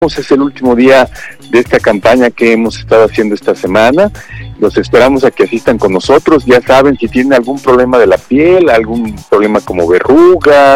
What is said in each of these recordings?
Es el último día de esta campaña que hemos estado haciendo esta semana. Los esperamos a que asistan con nosotros. Ya saben, si tienen algún problema de la piel, algún problema como verrugas,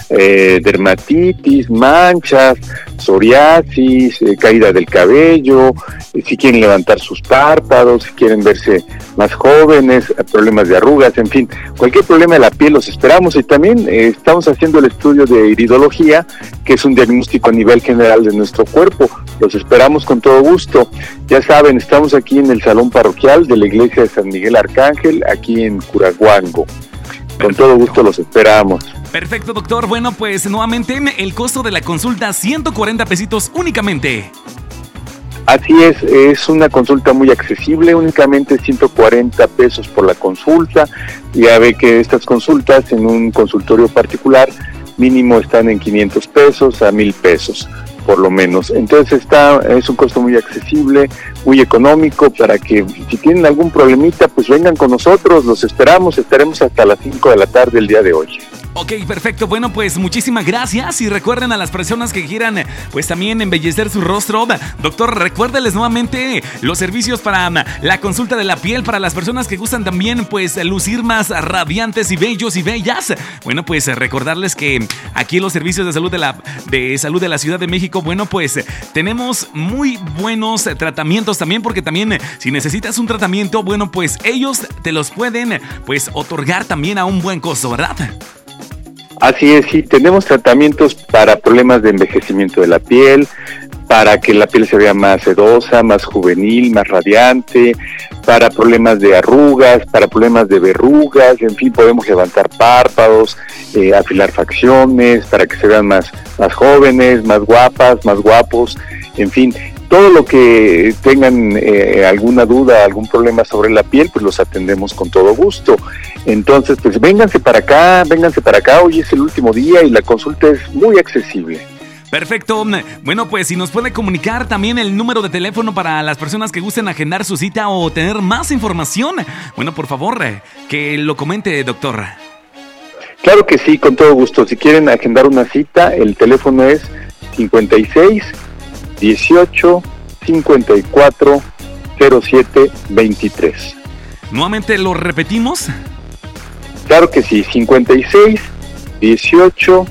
dermatitis, manchas, psoriasis, caída del cabello, si quieren levantar sus párpados, si quieren verse más jóvenes, problemas de arrugas, en fin, cualquier problema de la piel los esperamos. Y también estamos haciendo el estudio de iridología, que es un diagnóstico a nivel general de nuestro cuerpo. Los esperamos con todo gusto. Ya saben, estamos aquí en el Salón Parroquial de la Iglesia de San Miguel Arcángel, aquí en Curaguango. Con todo gusto los esperamos. Perfecto, doctor. Bueno, pues nuevamente el costo de la consulta, 140 pesitos únicamente. Así es una consulta muy accesible, únicamente 140 pesos por la consulta. Ya ve que estas consultas en un consultorio particular mínimo están en 500 pesos a 1,000 pesos, por lo menos. Entonces es un costo muy accesible, muy económico, para que si tienen algún problemita, pues vengan con nosotros, los esperamos, estaremos hasta las 5 de la tarde el día de hoy. Ok, perfecto. Bueno, pues muchísimas gracias. Y recuerden a las personas que quieran, pues también embellecer su rostro. Doctor, recuérdeles nuevamente los servicios para la consulta de la piel, para las personas que gustan también, pues, lucir más radiantes y bellos y bellas. Bueno, pues recordarles que aquí en los servicios de salud de la Ciudad de México, bueno, pues tenemos muy buenos tratamientos también, porque también si necesitas un tratamiento, bueno, pues ellos te los pueden, pues, otorgar también a un buen costo, ¿verdad? Así es, sí, tenemos tratamientos para problemas de envejecimiento de la piel, para que la piel se vea más sedosa, más juvenil, más radiante, para problemas de arrugas, para problemas de verrugas, en fin, podemos levantar párpados, afilar facciones, para que se vean más jóvenes, más guapas, más guapos, en fin. Todo lo que tengan alguna duda, algún problema sobre la piel, pues los atendemos con todo gusto. Entonces, pues vénganse para acá, hoy es el último día y la consulta es muy accesible. Perfecto. Bueno, pues si nos puede comunicar también el número de teléfono para las personas que gusten agendar su cita o tener más información. Bueno, por favor, que lo comente, doctor. Claro que sí, con todo gusto. Si quieren agendar una cita, el teléfono es 56 18 54 07 23. Nuevamente lo repetimos. Claro que sí, 56 18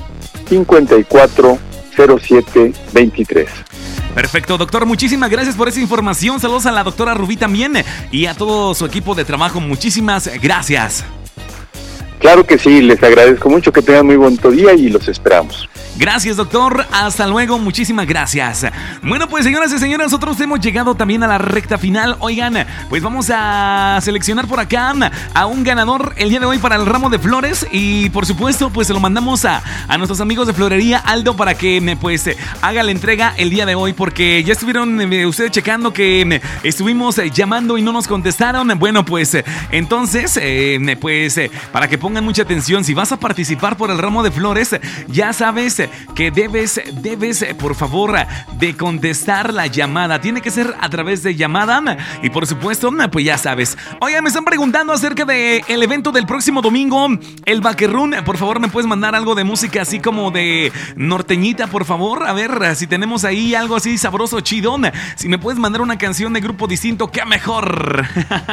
54 07 23. Perfecto, doctor, muchísimas gracias por esa información. Saludos a la doctora Rubí también y a todo su equipo de trabajo. Muchísimas gracias. Claro que sí, les agradezco mucho, que tengan muy bonito día y los esperamos. Gracias, doctor. Hasta luego. Muchísimas gracias. Bueno, pues, señoras y señores, nosotros hemos llegado también a la recta final. Oigan, pues vamos a seleccionar por acá a un ganador el día de hoy para el ramo de flores. Y, por supuesto, pues se lo mandamos a nuestros amigos de Florería Aldo para que, pues, haga la entrega el día de hoy. Porque ya estuvieron ustedes checando que estuvimos llamando y no nos contestaron. Bueno, pues, entonces, para que pongan mucha atención, si vas a participar por el ramo de flores, ya sabes que debes, por favor, de contestar la llamada. Tiene que ser a través de llamada. Y por supuesto, pues ya sabes. Oigan, me están preguntando acerca del evento del próximo domingo, el Vaquerrún. Por favor, ¿me puedes mandar algo de música así como de norteñita, por favor? A ver, si tenemos ahí algo así sabroso, chidón. Si me puedes mandar una canción de Grupo Distinto, ¡qué mejor!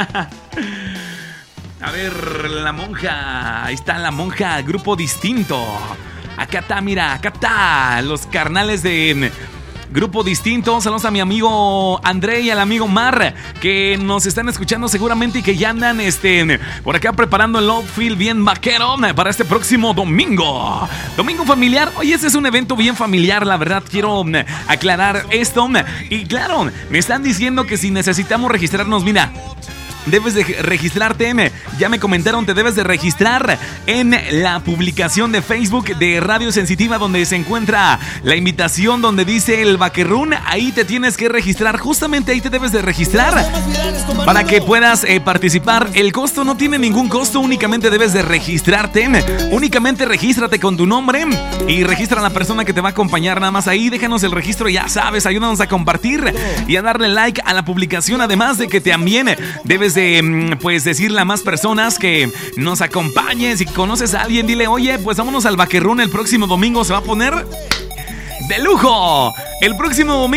A ver, La Monja. Ahí está La Monja, Grupo Distinto. Acá está, mira, acá está. Los carnales de Grupo Distinto. Saludos a mi amigo André y al amigo Mar, que nos están escuchando seguramente y que ya andan por acá preparando el outfit bien vaquero para este próximo domingo. Domingo familiar. Oye, este es un evento bien familiar, la verdad. Quiero aclarar esto. Y claro, me están diciendo que si necesitamos registrarnos, mira, debes de registrarte, ya me comentaron, te debes de registrar en la publicación de Facebook de Radio Sensitiva, donde se encuentra la invitación donde dice el Vaquerrún. Ahí te tienes que registrar, justamente ahí te debes de registrar para que puedas participar. El costo no tiene ningún costo, únicamente debes de registrarte. Únicamente regístrate con tu nombre y registra a la persona que te va a acompañar. Nada más ahí, déjanos el registro, ya sabes, ayúdanos a compartir y a darle like a la publicación, además de que también debes de, pues, decirle a más personas que nos acompañen. Si conoces a alguien, dile, oye, pues vámonos al Vaquerrún el próximo domingo, se va a poner de lujo. El próximo domingo